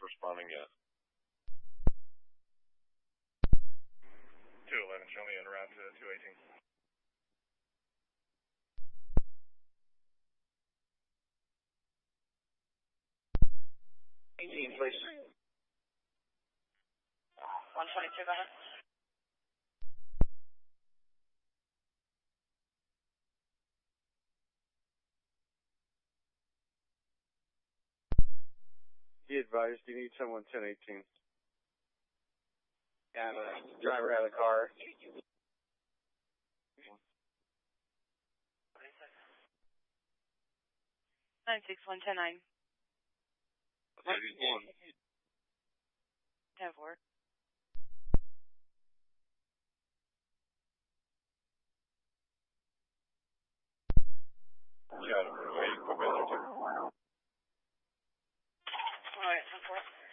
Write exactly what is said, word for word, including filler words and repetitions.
responding yet. two eleven, show me en route to two eighteen. eighteen, please. one twenty-two, go ahead. Be advised, you need someone ten eighteen. Yeah, the driver out of the car. nine six one ten nine. ten four. Yeah, wait, quick answer too. Alright, ten four.